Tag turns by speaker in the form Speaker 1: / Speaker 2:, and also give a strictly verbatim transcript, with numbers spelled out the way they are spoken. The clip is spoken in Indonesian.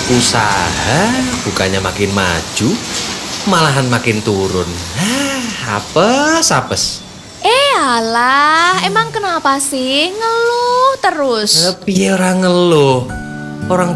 Speaker 1: Usaha bukannya makin maju, malahan makin turun. Hah, apes, apes.
Speaker 2: Eh alah, emang kenapa sih ngeluh terus?
Speaker 1: Eh, Piye ora ngeluh. Orang